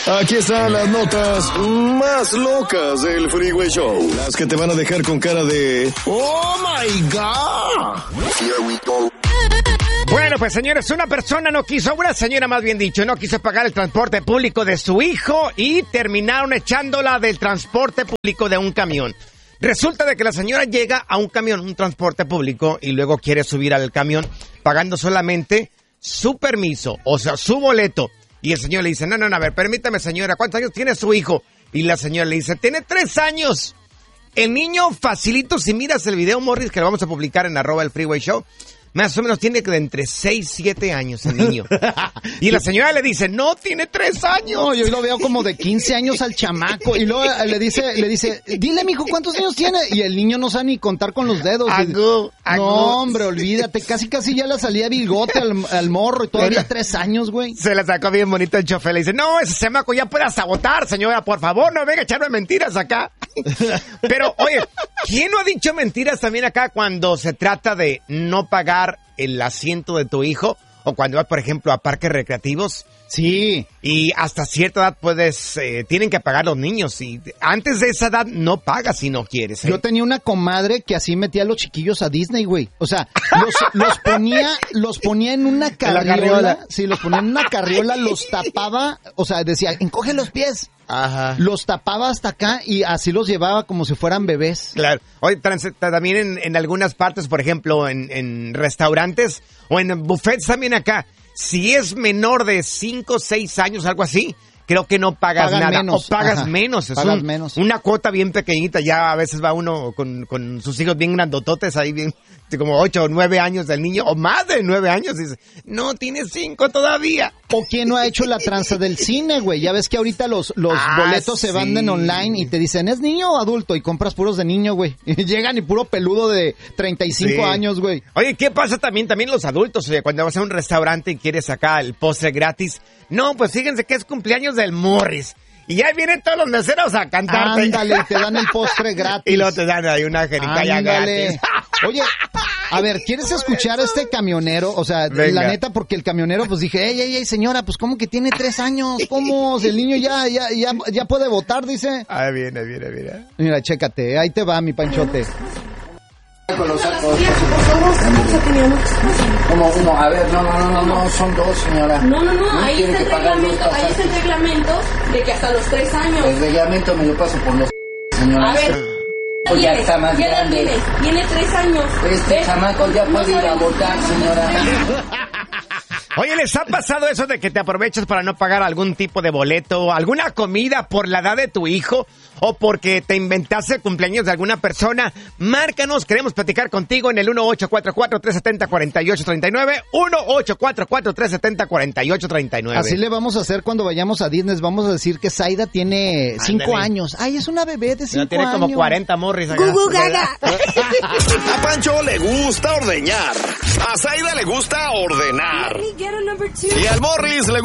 Aquí están las notas más locas del Freeway Show. Las que te van a dejar con cara de ¡Oh, my God! Here we go. Bueno, pues señores, una señora más bien dicho, no quiso pagar el transporte público de su hijo y terminaron echándola del transporte público de un camión. Resulta de que la señora llega a un camión, un transporte público, y luego quiere subir al camión pagando solamente su permiso, o sea, su boleto. Y el señor le dice, no, a ver, permítame señora, ¿cuántos años tiene su hijo? Y la señora le dice, tiene 3 años. El niño facilito, si miras el video, Morris, que lo vamos a publicar en @elfreewayshow, más o menos tiene que de entre 6 y 7 años el niño. Y la señora le dice, no, tiene 3 años. No, yo lo veo como de 15 años al chamaco. Y luego le dice, dile, mijo, ¿cuántos años tiene? Y el niño no sabe ni contar con los dedos. Agú. No, hombre, olvídate. Casi ya le salía bigote al morro y todavía 3 años, güey. Se la sacó bien bonito el chofer. Le dice, no, ese chamaco ya puede sabotar, señora. Por favor, no venga a echarme mentiras acá. Pero, oye, ¿quién no ha dicho mentiras también acá cuando se trata de no pagar el asiento de tu hijo? O cuando vas, por ejemplo, a parques recreativos. Sí. Y hasta cierta edad tienen que pagar los niños. Y antes de esa edad no pagas si no quieres. Yo tenía una comadre que así metía a los chiquillos a Disney, güey. O sea, los ponía en una carriola. Sí, los ponía en una carriola, los tapaba. O sea, decía, encoge los pies. Ajá. Los tapaba hasta acá y así los llevaba como si fueran bebés. Claro. Oye, también en algunas partes, por ejemplo, en restaurantes o en buffets también acá, si es menor de 5 o 6 años, algo así, creo que no pagas nada. Menos. O pagas menos. Es menos. Una cuota bien pequeñita. Ya a veces va uno con sus hijos bien grandototes, ahí bien, como 8 o 9 años del niño, o más de 9 años, y dice, no, tiene 5 todavía. ¿O quién no ha hecho la tranza del cine, güey? Ya ves que ahorita los boletos se venden online y te dicen, ¿es niño o adulto? Y compras puros de niño, güey. Y llegan y puro peludo de 35 años, güey. Oye, ¿qué pasa también los adultos? Oye, cuando vas a un restaurante y quieres sacar el postre gratis. No, pues fíjense que es cumpleaños del Morris. Y ya vienen todos los meseros a cantarte. Ándale, te dan el postre gratis. Y luego te dan ahí una jericaya gratis. Oye, a ver, ¿quieres escuchar a este camionero? O sea, venga. La neta, porque el camionero, pues dije, ey, señora, pues ¿cómo que tiene 3 años? ¿Cómo? Si el niño ya puede votar, dice. Ah, viene. Mira, chécate, ahí te va, mi Panchote. Con los sacos. ¿Cómo? A ver, no, son 2, señora. No, ahí está el reglamento de que hasta los 3 años. El reglamento me lo paso por los señora. A ver, pues ya está más grande. Tiene 3 años. Este chamaco ya puede ir a votar, señora. Oye, ¿les ha pasado eso de que te aprovechas para no pagar algún tipo de boleto, alguna comida por la edad de tu hijo o porque te inventaste el cumpleaños de alguna persona? Márcanos, queremos platicar contigo en el 1844-370-4839, 1844-370-4839. Así le vamos a hacer cuando vayamos a Disney, vamos a decir que Zaida tiene 5 años. Ay, es una bebé de 5 años. Tiene como 40 Morris acá. Gugu Gaga. A Pancho le gusta ordeñar. A Zaida le gusta ordenar. Y al Morris le